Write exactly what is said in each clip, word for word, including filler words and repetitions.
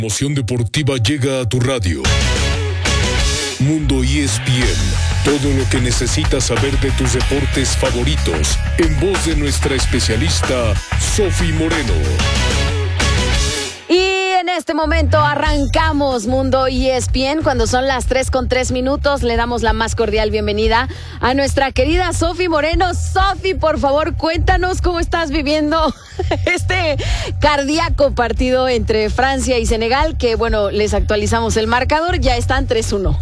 Emoción deportiva llega a tu radio. Mundo E S P N. Todo lo que necesitas saber de tus deportes favoritos. En voz de nuestra especialista, Sofi Moreno. Y en este momento arrancamos Mundo E S P N. Cuando son las tres con tres minutos, le damos la más cordial bienvenida a nuestra querida Sofi Moreno. Sofi, por favor, cuéntanos cómo estás viviendo este cardíaco partido entre Francia y Senegal, que bueno, les actualizamos el marcador, ya están tres uno.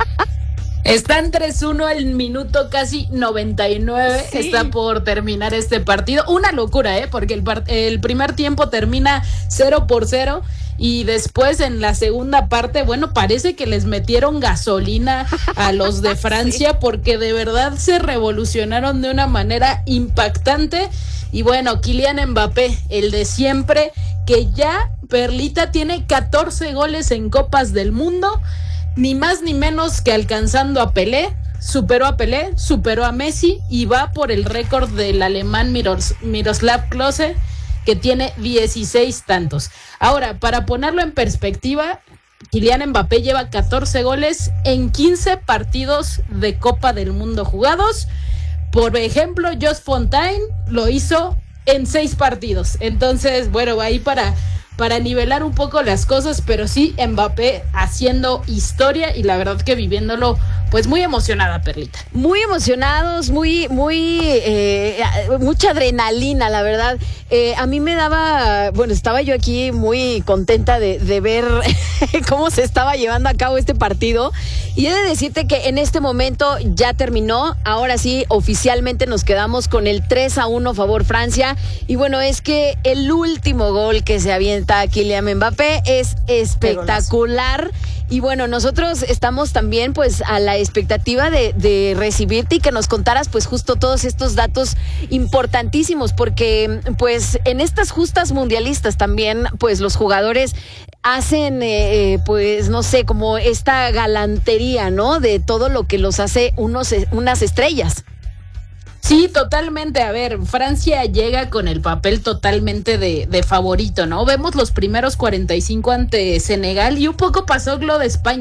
Están tres uno el minuto casi noventa y nueve, sí. Está por terminar este partido. Una locura, ¿eh? Porque el, part- el primer tiempo termina cero por cero y después en la segunda parte, bueno, parece que les metieron gasolina a los de Francia, sí. Porque de verdad se revolucionaron de una manera impactante. Y bueno, Kylian Mbappé, el de siempre, que ya, Perlita, tiene catorce goles en Copas del Mundo. Ni más ni menos que alcanzando a Pelé, superó a Pelé, superó a Messi y va por el récord del alemán Miros, Miroslav Klose, que tiene dieciséis tantos. Ahora, para ponerlo en perspectiva, Kylian Mbappé lleva catorce goles en quince partidos de Copa del Mundo jugados. Por ejemplo, Jos Fontaine lo hizo en seis partidos. Entonces, bueno, ahí para... para nivelar un poco las cosas, pero sí Mbappé haciendo historia y la verdad que viviéndolo pues muy emocionada, Perlita. Muy emocionados, muy, muy, eh, mucha adrenalina, la verdad. Eh, a mí me daba, bueno, estaba yo aquí muy contenta de, de ver cómo se estaba llevando a cabo este partido. Y he de decirte que en este momento ya terminó. Ahora sí, oficialmente nos quedamos con el tres a uno favor Francia. Y bueno, es que el último gol que se avienta Kylian Mbappé es espectacular. Y bueno, nosotros estamos también pues a la expectativa de, de recibirte y que nos contaras pues justo todos estos datos importantísimos, porque pues en estas justas mundialistas también pues los jugadores hacen eh, pues no sé, como esta galantería, ¿no? De todo lo que los hace unos, unas estrellas. Sí, totalmente. A ver, Francia llega con el papel totalmente de, de favorito, ¿no? Vemos los primeros cuarenta y cinco ante Senegal y un poco pasó lo de España.